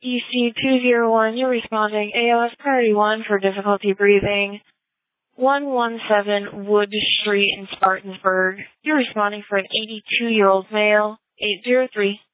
EC201, you're responding ALS Priority 1 for difficulty breathing. 117 Wood Street in Spartansburg. You're responding for an 82-year-old male. 803.